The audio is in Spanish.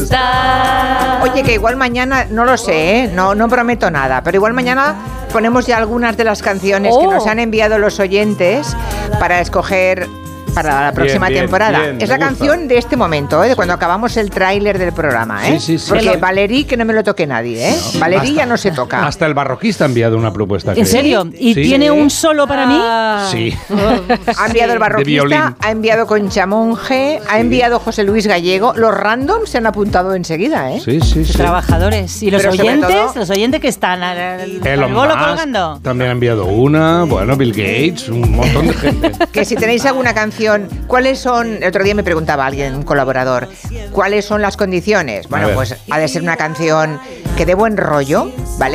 Oye, que igual mañana, no lo sé, no prometo nada, pero igual mañana ponemos ya algunas de las canciones que nos han enviado los oyentes para escoger para la próxima temporada. Es la canción de este momento, de cuando acabamos el tráiler del programa, Sí. Porque Valerí, que no me lo toque nadie, Valerí ya no se toca. Hasta el barroquista ha enviado una propuesta. ¿En serio? ¿Y tiene un solo para mí? Sí. Ha enviado el barroquista, ha enviado Concha Monge, ha enviado José Luis Gallego. Los randoms se han apuntado enseguida, Sí. Trabajadores. ¿Y los oyentes que están al bolo colgando? También ha enviado una. Bueno, Bill Gates, un montón de gente. Que si tenéis alguna canción, ¿cuáles son? El otro día me preguntaba alguien, un colaborador, ¿cuáles son las condiciones? Bueno, pues ha de ser una canción que dé buen rollo, ¿vale?